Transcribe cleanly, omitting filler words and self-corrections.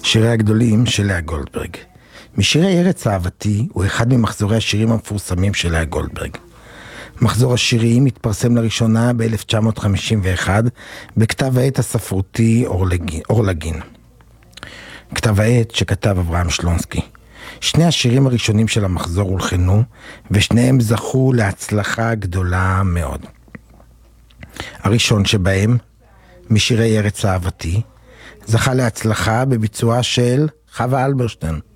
שירי הגדולים של לאה גולדברג. משירי ארץ אהבתי הוא אחד ממחזורי השירים המפורסמים של לאה גולדברג. מחזור השירים התפרסם לראשונה ב-1951 בכתב העת הספרותי אור לגין. כתב העת שכתב אברהם שלונסקי. שני השירים הראשונים של המחזור הולחנו, ושניהם זכו להצלחה גדולה מאוד. הראשון שבהם, משירי ארץ אהבתי, זכה להצלחה בביצועה של חווה אלברשטיין.